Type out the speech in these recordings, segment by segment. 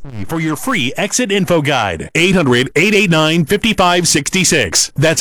for your free exit info guide. 800-889-5566. That's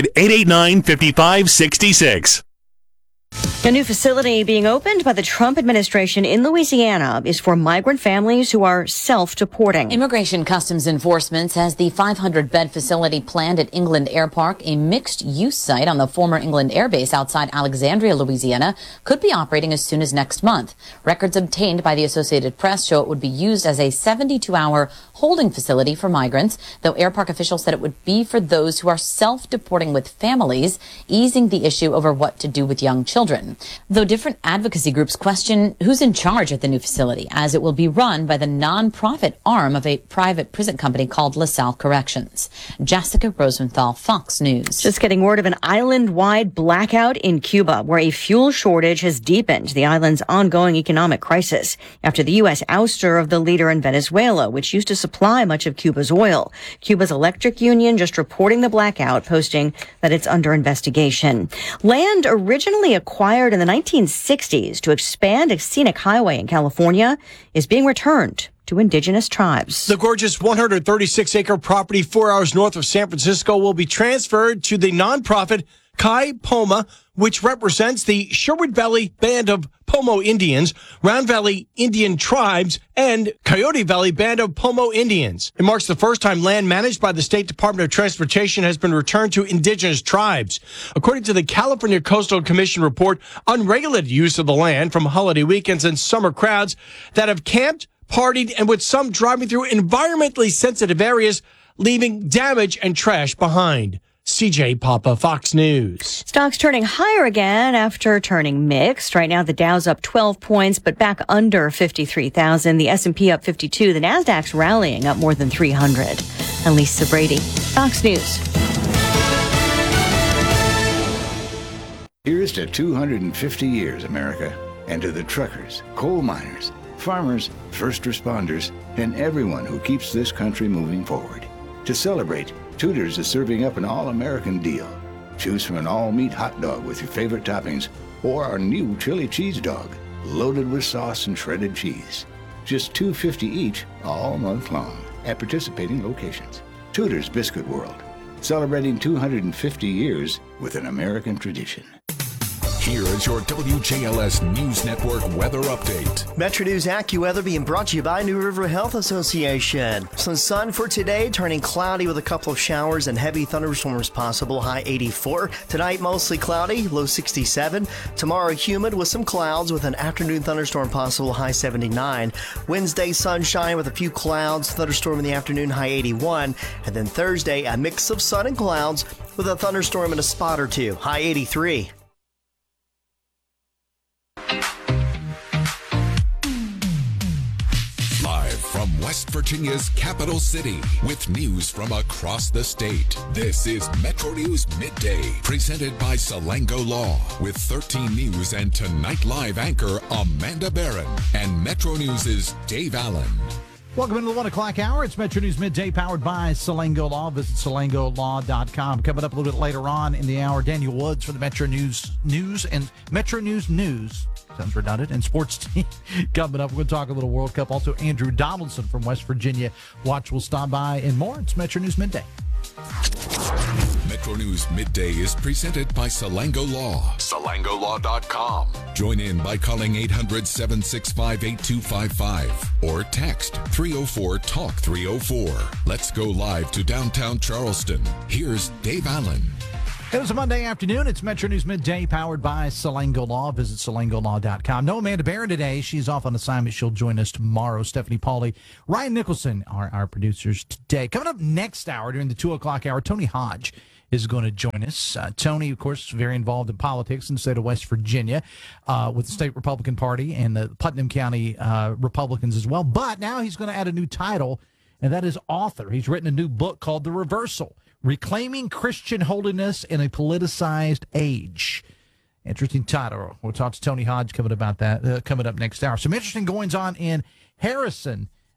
800-889-5566. A new facility being opened by the Trump administration in Louisiana is for migrant families who are self-deporting. Immigration Customs Enforcement says the 500-bed facility planned at England Air Park, a mixed-use site on the former England Air Base outside Alexandria, Louisiana, could be operating as soon as next month. Records obtained by the Associated Press show it would be used as a 72-hour holding facility for migrants, though Air Park officials said it would be for those who are self-deporting with families, easing the issue over what to do with young children. Though different advocacy groups question who's in charge at the new facility, as it will be run by the non-profit arm of a private prison company called LaSalle Corrections. Jessica Rosenthal, Fox News. Just getting word of an island-wide blackout in Cuba, where a fuel shortage has deepened the island's ongoing economic crisis after the U.S. ouster of the leader in Venezuela, which used to supply much of Cuba's oil. Cuba's electric union just reporting the blackout, posting that it's under investigation. Land originally acquired in the 1960s to expand a scenic highway in California is being returned to indigenous tribes. The gorgeous 136-acre property 4 hours north of San Francisco will be transferred to the nonprofit Kai Poma, which represents the Sherwood Valley Band of Pomo Indians, Round Valley Indian Tribes, and Coyote Valley Band of Pomo Indians. It marks the first time land managed by the State Department of Transportation has been returned to indigenous tribes. According to the California Coastal Commission report, unregulated use of the land from holiday weekends and summer crowds that have camped, partied, and with some driving through environmentally sensitive areas, leaving damage and trash behind. CJ Papa, Fox News. Stocks turning higher again after turning mixed. Right now, the Dow's up 12 points, but back under 53,000. The S&P up 52. The Nasdaq's rallying up more than 300. And Lisa Brady, Fox News. Here's to 250 years, America, and to the truckers, coal miners, farmers, first responders, and everyone who keeps this country moving forward. To celebrate, Tudor's is serving up an all-American deal. Choose from an all-meat hot dog with your favorite toppings or our new chili cheese dog, loaded with sauce and shredded cheese. Just $2.50 each all month long at participating locations. Tudor's Biscuit World, celebrating 250 years with an American tradition. Here is your WJLS News Network weather update. Metro News AccuWeather being brought to you by New River Health Association. Some sun for today, turning cloudy with a couple of showers and heavy thunderstorms possible, high 84. Tonight, mostly cloudy, low 67. Tomorrow, humid with some clouds with an afternoon thunderstorm possible, high 79. Wednesday, sunshine with a few clouds, thunderstorm in the afternoon, high 81. And then Thursday, a mix of sun and clouds with a thunderstorm in a spot or two, high 83. From West Virginia's capital city, with news from across the state, this is Metro News Midday, presented by Salango Law, with 13 News and Tonight Live anchor Amanda Barron and Metro News' Dave Allen. Welcome into the 1 o'clock hour. It's Metro News Midday, powered by Salango Law. Visit salangolaw.com. Coming up a little bit later on in the hour, Daniel Woods for the Metro News and Metro News. Sounds redundant. And sports team coming up. We're going to talk a little World Cup. Also, Andrew Donaldson from West Virginia Watch will stop by and more. It's Metro News Midday. Metro News Midday is presented by Salango Law. SalangoLaw.com. Join in by calling 800-765-8255 or text 304-TALK-304. Let's go live to downtown Charleston. Here's Dave Allen. It was a Monday afternoon. It's Metro News Midday, powered by Salango Law. Visit salangolaw.com. No Amanda Barron today. She's off on assignment. She'll join us tomorrow. Stephanie Pauly, Ryan Nicholson are our producers today. Coming up next hour during the 2 o'clock hour, Tony Hodge is going to join us. Tony, of course, very involved in politics in the state of West Virginia with the state Republican Party and the Putnam County Republicans as well. But now he's going to add a new title, and that is author. He's written a new book called The Reversal: Reclaiming Christian Holiness in a Politicized Age. Interesting title. We'll talk to Tony Hodge coming up next hour. Some interesting goings on in Harrison,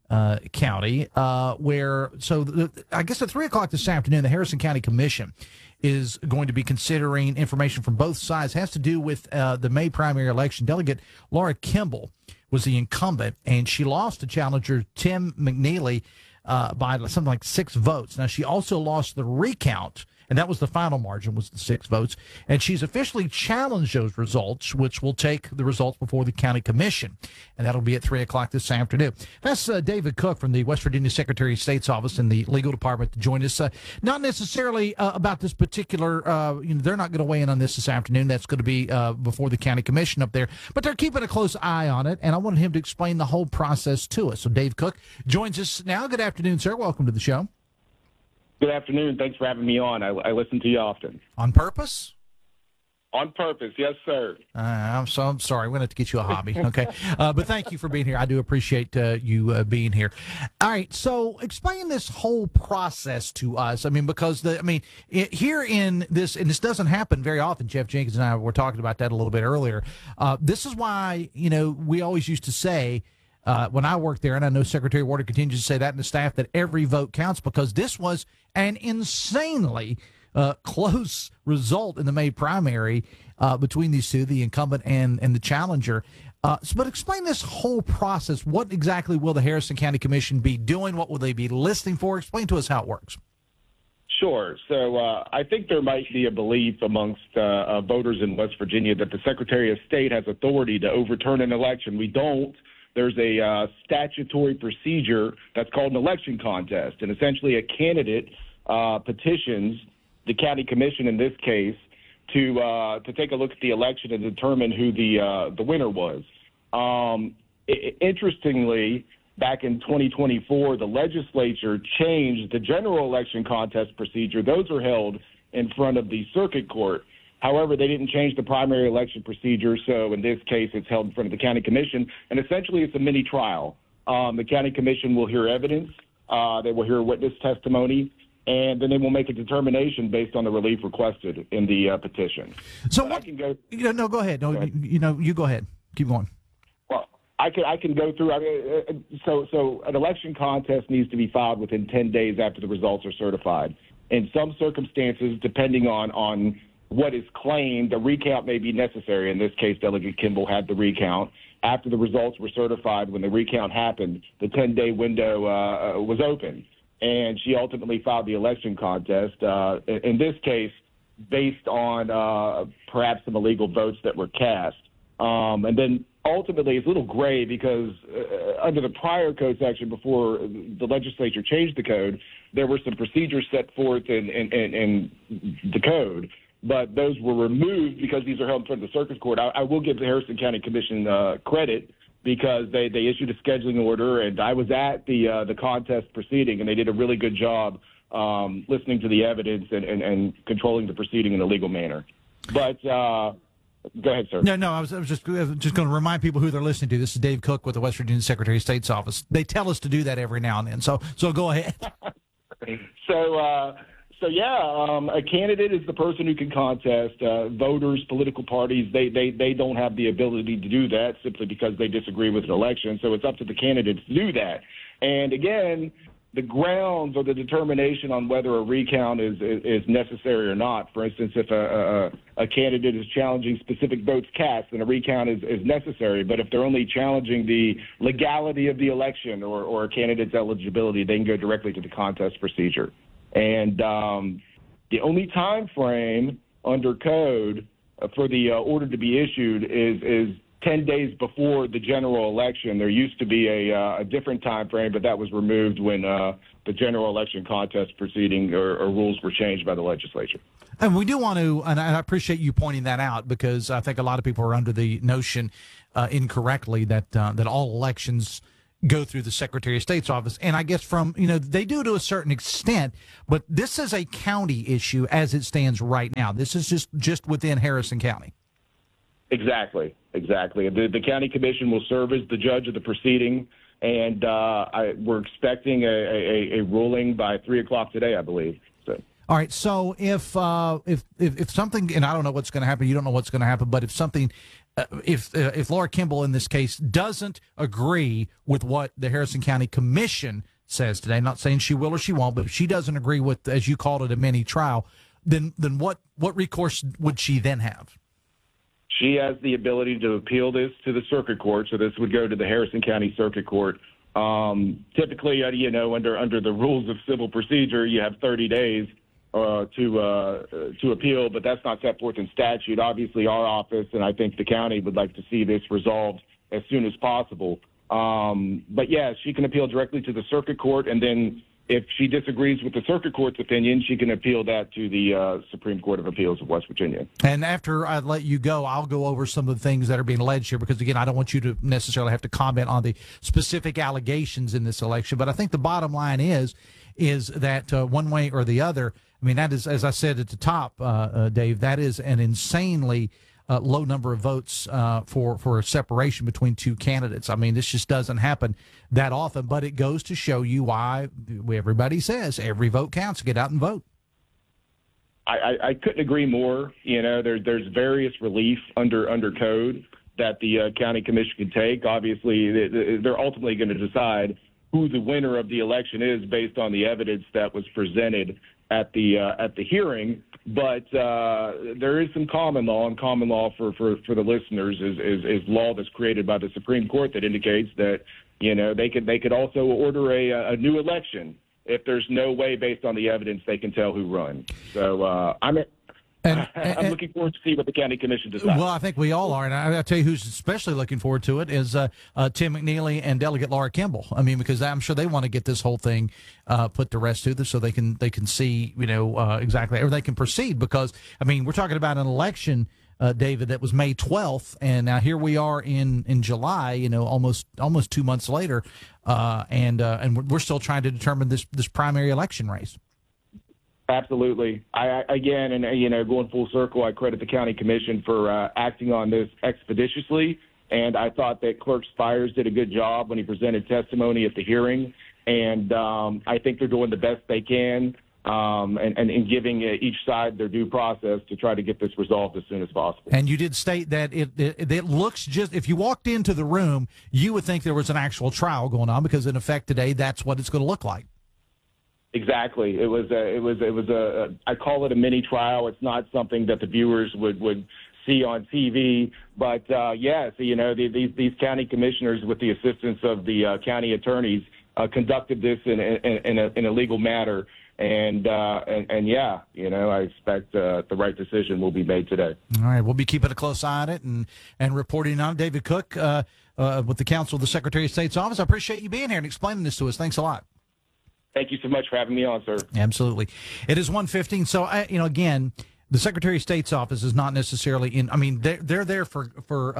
County, where I guess at 3 o'clock this afternoon, the Harrison County Commission is going to be considering information from both sides. It has to do with the May primary election. Delegate Laura Kimball was the incumbent, and she lost to challenger Tim McNeely by something like 6 votes. Now, she also lost the recount, and that was the final margin, was the 6 votes. And she's officially challenged those results, which will take the results before the county commission. And that'll be at 3 o'clock this afternoon. That's David Cook from the West Virginia Secretary of State's office in the legal department to join us. Not necessarily about this particular, they're not going to weigh in on this afternoon. That's going to be before the county commission up there. But they're keeping a close eye on it. And I wanted him to explain the whole process to us. So Dave Cook joins us now. Good afternoon, sir. Welcome to the show. Good afternoon. Thanks for having me on. I listen to you often. On purpose? On purpose, yes, sir. I'm sorry. We're going to have to get you a hobby, okay? But thank you for being here. I do appreciate you being here. All right, so explain this whole process to us. I mean, because here in this, and this doesn't happen very often. Jeff Jenkins and I were talking about that a little bit earlier. This is why we always used to say. When I worked there, and I know Secretary Warder continues to say that in the staff, that every vote counts, because this was an insanely close result in the May primary between these two, the incumbent and the challenger. But explain this whole process. What exactly will the Harrison County Commission be doing? What will they be listening for? Explain to us how it works. Sure. So I think there might be a belief amongst voters in West Virginia that the Secretary of State has authority to overturn an election. We don't. There's a statutory procedure that's called an election contest, and essentially a candidate petitions the county commission in this case to take a look at the election and determine who the winner was. Interestingly, back in 2024, the legislature changed the general election contest procedure. Those are held in front of the circuit court. However, they didn't change the primary election procedure, so in this case, it's held in front of the county commission, and essentially it's a mini trial. The county commission will hear evidence, they will hear witness testimony, and then they will make a determination based on the relief requested in the petition. So what? Go ahead. No, you go ahead. Keep going. Well, I can go through. So an election contest needs to be filed within 10 days after the results are certified. In some circumstances, depending on what is claimed, the recount may be necessary. In this case, Delegate Kimball had the recount. After the results were certified, when the recount happened, the 10-day window was open, and she ultimately filed the election contest. In this case, based on perhaps some illegal votes that were cast. And then ultimately, it's a little gray because under the prior code section, before the legislature changed the code, there were some procedures set forth in the code. But those were removed because these are held in front of the circuit court. I will give the Harrison County Commission credit because they issued a scheduling order, and I was at the contest proceeding, and they did a really good job listening to the evidence and controlling the proceeding in a legal manner. But go ahead, sir. No, I was just going to remind people who they're listening to. This is Dave Cook with the West Virginia Secretary of State's office. They tell us to do that every now and then, so go ahead. A candidate is the person who can contest. Voters, political parties, they don't have the ability to do that simply because they disagree with an election. So it's up to the candidates to do that. And again, the grounds or the determination on whether a recount is necessary or not. For instance, if a candidate is challenging specific votes cast, then a recount is necessary. But if they're only challenging the legality of the election or a candidate's eligibility, they can go directly to the contest procedure. And the only time frame under code for the order to be issued is 10 days before the general election. There used to be a different time frame, but that was removed when the general election contest proceeding or rules were changed by the legislature. And we do want to, and I appreciate you pointing that out, because I think a lot of people are under the notion incorrectly that all elections go through the Secretary of State's office. And I guess they do to a certain extent, but this is a county issue as it stands right now. This is just within Harrison County. Exactly. The county commission will serve as the judge of the proceeding, and we're expecting a ruling by 3 o'clock today, I believe. So. All right. So if something, and I don't know what's going to happen, you don't know what's going to happen, but if something, if Laura Kimball in this case doesn't agree with what the Harrison County Commission says today, not saying she will or she won't, but if she doesn't agree with, as you called it, a mini trial, then what recourse would she then have? She has the ability to appeal this to the circuit court, so this would go to the Harrison County Circuit Court. Typically, under the rules of civil procedure, you have 30 days to appeal, but that's not set forth in statute. Obviously, our office and I think the county would like to see this resolved as soon as possible. But yeah, she can appeal directly to the circuit court, and then if she disagrees with the circuit court's opinion, she can appeal that to the Supreme Court of Appeals of West Virginia. And after I let you go, I'll go over some of the things that are being alleged here, because, again, I don't want you to necessarily have to comment on the specific allegations in this election. But I think the bottom line is that one way or the other, I mean, that is, as I said at the top, Dave, that is an insanely low number of votes for a separation between two candidates. I mean, this just doesn't happen that often, but it goes to show you why everybody says every vote counts. Get out and vote. I couldn't agree more. There's various relief under code that the county commission can take. Obviously, they're ultimately going to decide who the winner of the election is based on the evidence that was presented at the hearing. But there is some common law, and common law for the listeners is law that's created by the Supreme Court that indicates that they could also order a new election if there's no way based on the evidence they can tell who won. So I'm looking forward to see what the county commission decides. Well, I think we all are, and I'll tell you who's especially looking forward to it is Tim McNeely and Delegate Laura Kimball. I mean, because I'm sure they want to get this whole thing put to rest too, so they can see exactly, or they can proceed. Because I mean, we're talking about an election, David, that was May 12th, and now here we are in July. Almost 2 months later, and we're still trying to determine this primary election race. Absolutely. Going full circle, I credit the county commission for acting on this expeditiously, and I thought that Clerk Spires did a good job when he presented testimony at the hearing, and I think they're doing the best they can and giving each side their due process to try to get this resolved as soon as possible. And you did state that it looks just, if you walked into the room, you would think there was an actual trial going on, because in effect today, that's what it's going to look like. Exactly. It was I call it a mini trial. It's not something that the viewers would see on TV, but yes, these county commissioners, with the assistance of the county attorneys, conducted this in a legal manner, and yeah, I expect the right decision will be made today. All right, we'll be keeping a close eye on it and reporting on it. David Cook with the Counsel of the Secretary of State's office. I appreciate you being here and explaining this to us. Thanks a lot. Thank you so much for having me on, sir. Absolutely. It is 1:15. So, again, the Secretary of State's office is not necessarily in. I mean, they're there for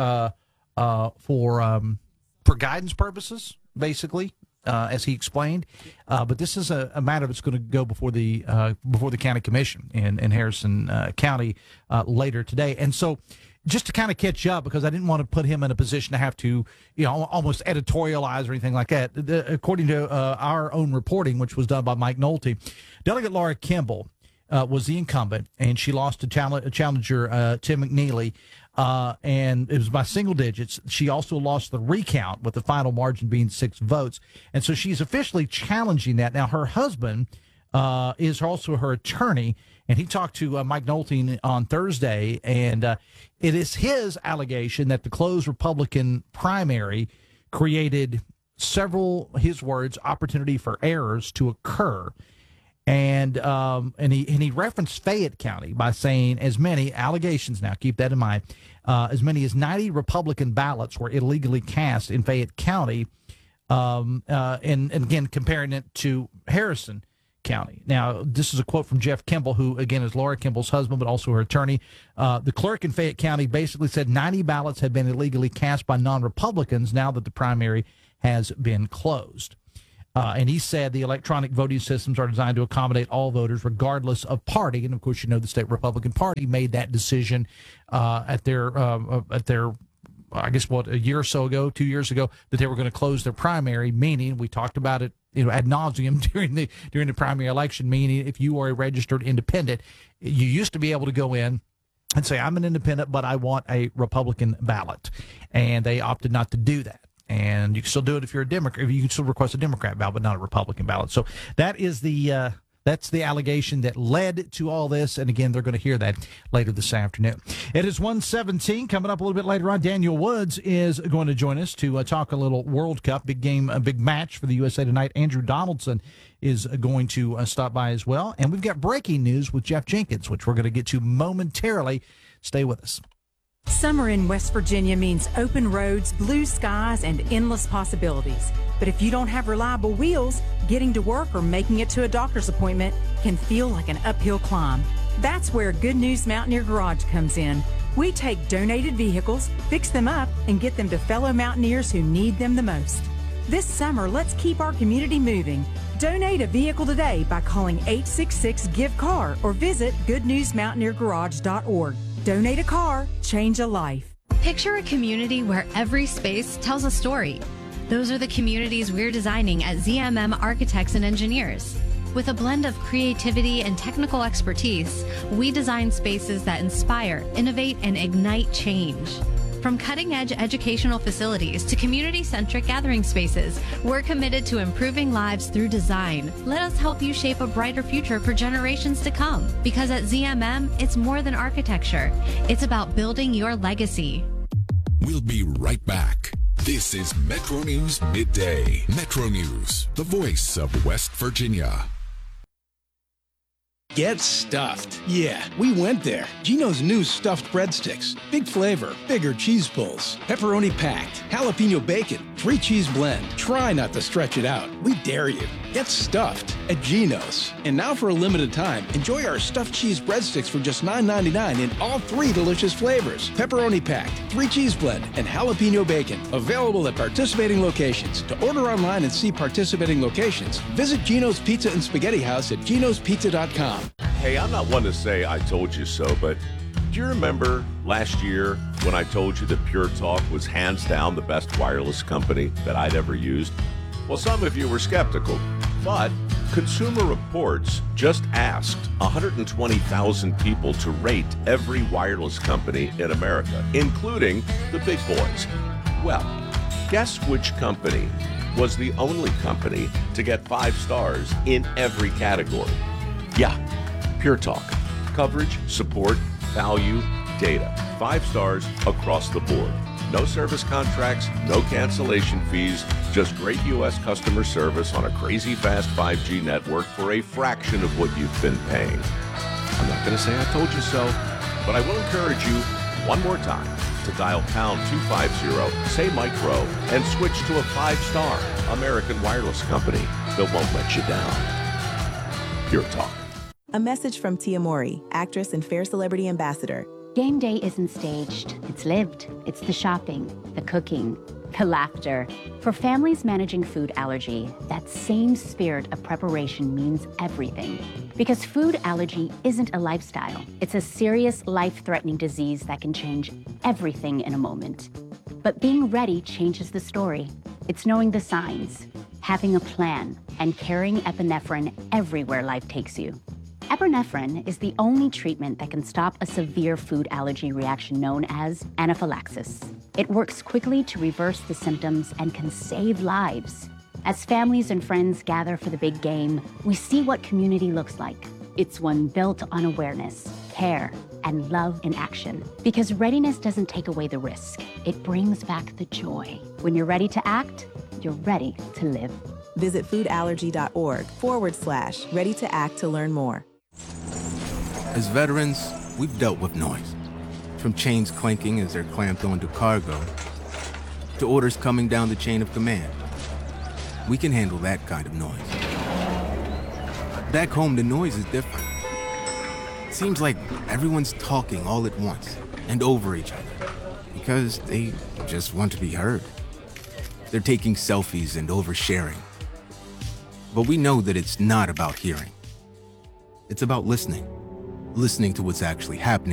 guidance purposes, basically, as he explained. But this is a matter that's going to go before the county commission in Harrison County later today. And so, just to kind of catch up, because I didn't want to put him in a position to have to, almost editorialize or anything like that. According to our own reporting, which was done by Mike Nolte, Delegate Laura Kimball was the incumbent, and she lost to challenger Tim McNeely, and it was by single digits. She also lost the recount, with the final margin being 6 votes, and so she's officially challenging that. Now, her husband is also her attorney, and he talked to Mike Nolte on Thursday, and it is his allegation that the closed Republican primary created several, his words, opportunity for errors to occur. And he referenced Fayette County by saying as many allegations, now keep that in mind, as many as 90 Republican ballots were illegally cast in Fayette County, and again, comparing it to Harrison County. Now, this is a quote from Jeff Kimball, who, again, is Laura Kimball's husband, but also her attorney. The clerk in Fayette County basically said 90 ballots had been illegally cast by non-Republicans now that the primary has been closed. And he said the electronic voting systems are designed to accommodate all voters regardless of party. And, of course, the state Republican Party made that decision at their I guess, a year or so ago, 2 years ago, that they were going to close their primary, meaning, we talked about it ad nauseum during the primary election, meaning if you are a registered independent, you used to be able to go in and say, I'm an independent, but I want a Republican ballot. And they opted not to do that. And you can still do it if you're a Democrat. You can still request a Democrat ballot, but not a Republican ballot. So that is that's the allegation that led to all this. And again, they're going to hear that later this afternoon. It is 1:17. Coming up a little bit later on, Daniel Woods is going to join us to talk a little World Cup, big game, a big match for the USA tonight. Andrew Donaldson is going to stop by as well. And we've got breaking news with Jeff Jenkins, which we're going to get to momentarily. Stay with us. Summer in West Virginia means open roads, blue skies, and endless possibilities. But if you don't have reliable wheels, getting to work or making it to a doctor's appointment can feel like an uphill climb. That's where Good News Mountaineer Garage comes in. We take donated vehicles, fix them up, and get them to fellow mountaineers who need them the most. This summer, let's keep our community moving. Donate a vehicle today by calling 866-GIVE-CAR or visit goodnewsmountaineergarage.org. Donate a car, change a life. Picture a community where every space tells a story. Those are the communities we're designing at ZMM Architects and Engineers. With a blend of creativity and technical expertise, we design spaces that inspire, innovate, and ignite change. From cutting-edge educational facilities to community-centric gathering spaces, we're committed to improving lives through design. Let us help you shape a brighter future for generations to come. Because at ZMM, it's more than architecture. It's about building your legacy. We'll be right back. This is Metro News Midday. Metro News, the voice of West Virginia. Get stuffed. Yeah, we went there. Gino's new stuffed breadsticks. Big flavor, bigger cheese pulls, pepperoni packed, jalapeno bacon, 3 cheese blend. Try not to stretch it out. We dare you. Get stuffed at Gino's. And now for a limited time, enjoy our stuffed cheese breadsticks for just $9.99 in all 3 delicious flavors. Pepperoni packed, 3 cheese blend, and jalapeno bacon. Available at participating locations. To order online and see participating locations, visit Gino's Pizza and Spaghetti House at ginospizza.com. Hey, I'm not one to say I told you so, but do you remember last year when I told you that Pure Talk was hands down the best wireless company that I'd ever used? Well, some of you were skeptical, but Consumer Reports just asked 120,000 people to rate every wireless company in America, including the big boys. Well, guess which company was the only company to get 5 stars in every category? Yeah, Pure Talk. Coverage, support, value, data. 5 stars across the board. No service contracts, no cancellation fees, just great U.S. customer service on a crazy fast 5G network for a fraction of what you've been paying. I'm not going to say I told you so, but I will encourage you one more time to dial pound 250, say Micro, and switch to a 5-star American wireless company that won't let you down. Pure Talk. A message from Tia Mori, actress and Fair Celebrity Ambassador. Game day isn't staged. It's lived. It's the shopping, the cooking, the laughter. For families managing food allergy, that same spirit of preparation means everything. Because food allergy isn't a lifestyle. It's a serious, life-threatening disease that can change everything in a moment. But being ready changes the story. It's knowing the signs, having a plan, and carrying epinephrine everywhere life takes you. Epinephrine is the only treatment that can stop a severe food allergy reaction known as anaphylaxis. It works quickly to reverse the symptoms and can save lives. As families and friends gather for the big game, we see what community looks like. It's one built on awareness, care, and love in action. Because readiness doesn't take away the risk. It brings back the joy. When you're ready to act, you're ready to live. Visit foodallergy.org/ready to act to learn more. As veterans, we've dealt with noise. From chains clanking as they're clamped onto cargo, to orders coming down the chain of command. We can handle that kind of noise. Back home, the noise is different. It seems like everyone's talking all at once and over each other because they just want to be heard. They're taking selfies and oversharing. But we know that it's not about hearing. It's about listening to what's actually happening